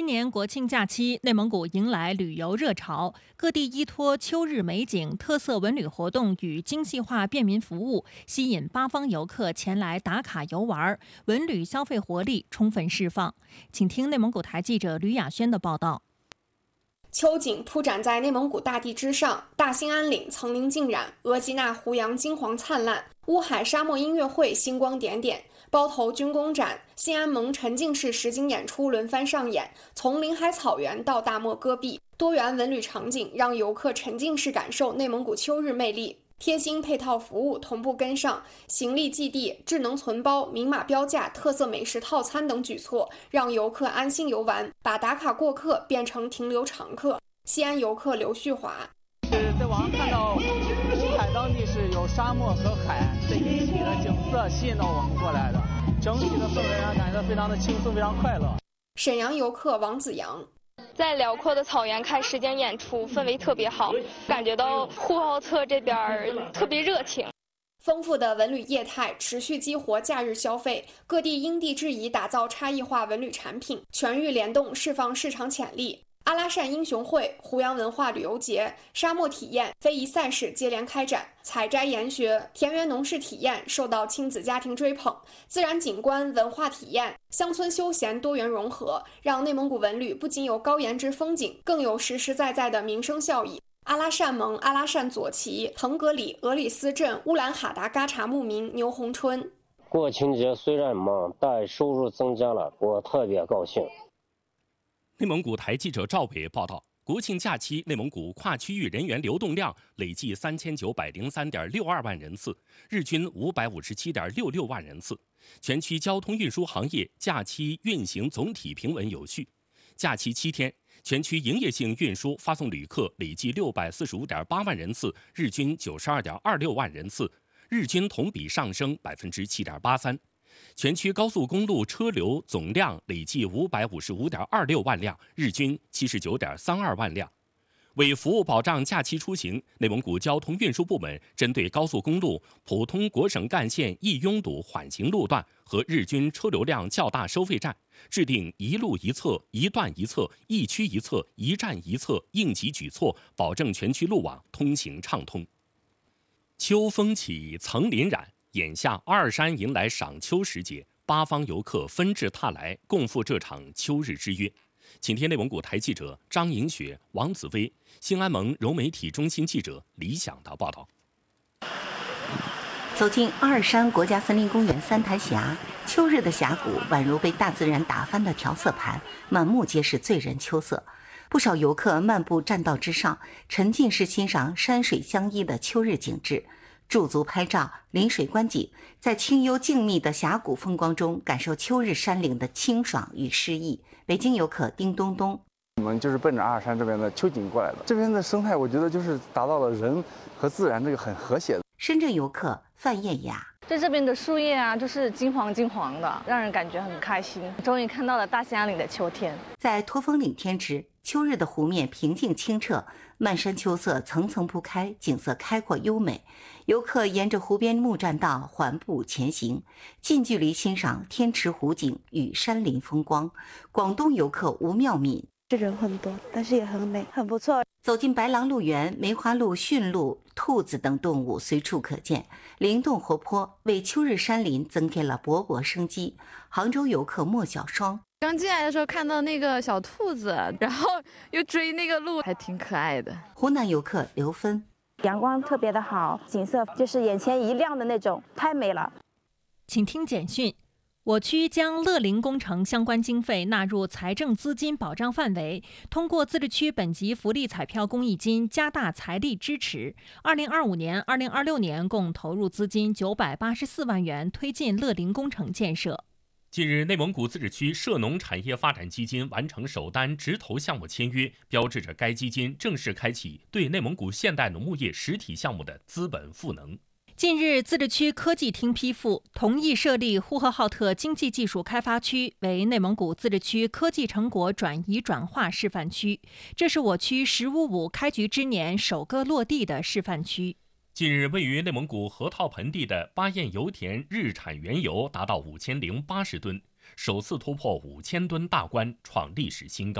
年国庆假期，内蒙古迎来旅游热潮，各地依托秋日美景、特色文旅活动与精细化便民服务，吸引八方游客前来打卡游玩，文旅消费活力充分释放。请听内蒙古台记者吕亚轩的报道。 秋景铺展在内蒙古大地之上，大兴安岭层林尽染，额济纳湖洋金黄灿烂，乌海沙漠音乐会星光点点，包头军工展、新安盟沉浸式实景演出轮番上演，从临海草原到大漠戈壁，多元文旅场景让游客沉浸式感受内蒙古秋日魅力。贴心配套服务同步跟上，行李寄递、智能存包、明码标价、特色美食套餐等举措，让游客安心游玩，把打卡过客变成停留常客。西安游客刘旭华是在网上看到乌海当地是有沙漠和海这一体的景色吸引到我们过来的，整体的氛围感觉非常的轻松，非常快乐。 沈阳游客王子阳。 在辽阔的草原看实景演出，氛围特别好，感觉到呼和浩特这边特别热情。 丰富的文旅业态持续激活假日消费，各地因地制宜打造差异化文旅产品，全域联动释放市场潜力。阿拉善英雄会、湖洋文化旅游节、沙漠体验、非遗赛事接连开展，采摘研学、田园农事体验受到亲子家庭追捧，自然景观、文化体验、乡村休闲多元融合，让内蒙古文旅不仅有高颜值风景，更有实实在在的民生效益。阿拉善盟、阿拉善左旗、腾格里、俄里斯镇、乌兰哈达嘎查牧民牛红春。 国庆节虽然忙，但收入增加了，我特别高兴。 内蒙古台记者赵伟报道，国庆假期内蒙古跨区域人员流动量累计3903.62万人次，日均557.66万人次。全区交通运输行业假期运行总体平稳有序。假期7天，全区营业性运输发送旅客累计645.8万人次，日均92.26万人次，日均同比上升7.83%。全区高速公路车流总量累计555.26万辆，日均79.32万辆。为服务保障假期出行，内蒙古交通运输部门针对高速公路、普通国省干线易拥堵缓行路段和日均车流量较大收费站，制定一路一策、一段一策、一区一策、一站一策应急举措，保证全区路网通行畅通。秋风起，层林染。眼下阿尔山迎来赏秋时节，八方游客纷至沓来，共赴这场秋日之约。请听内蒙古台记者张莹雪、王子薇、兴安盟融媒体中心记者李想的报道。 走进阿尔山国家森林公园三潭峡，秋日的峡谷宛如被大自然打翻的调色盘，满目皆是醉人秋色。不少游客漫步栈道之上，沉浸式欣赏山水相依的秋日景致。驻足拍照，临水观景，在清幽静谧的峡谷风光中，感受秋日山岭的清爽与诗意。北京游客丁东东， 我们就是奔着阿尔山这边的秋景过来的。这边的生态，我觉得就是达到了人和自然这个很和谐的。 深圳游客范艳雅， 在这边的树叶啊，就是金黄金黄的，让人感觉很开心。终于看到了大兴安岭的秋天。 在托峰岭天池，秋日的湖面平静清澈，漫山秋色层层铺开，景色开阔优美。游客沿着湖边木栈道缓步前行，近距离欣赏天池湖景与山林风光。广东游客吴妙敏， 这人很多，但是也很美，很不错。 走进白狼鹿园，梅花鹿、驯鹿、兔子等动物随处可见，灵动活泼，为秋日山林增添了勃勃生机。杭州游客莫小双， 刚进来的时候看到那个小兔子，然后又追那个鹿，还挺可爱的。 湖南游客刘芬， 阳光特别的好，景色就是眼前一亮的那种，太美了。 请听简讯。我区将乐龄工程相关经费纳入财政资金保障范围，通过自治区本级福利彩票公益金加大财力支持。2025年、2026年共投入资金984万元，推进乐龄工程建设。 近日，内蒙古自治区涉农产业发展基金完成首单直投项目签约，标志着该基金正式开启对内蒙古现代农牧业实体项目的资本赋能。 近日，自治区科技厅批复同意设立呼和浩特经济技术开发区为内蒙古自治区科技成果转移转化示范区，这是我区“10+5”开局之年首个落地的示范区。 近日，位于内蒙古河套盆地的巴彦油田日产原油达到5080吨，首次突破5000吨大关，创历史新高。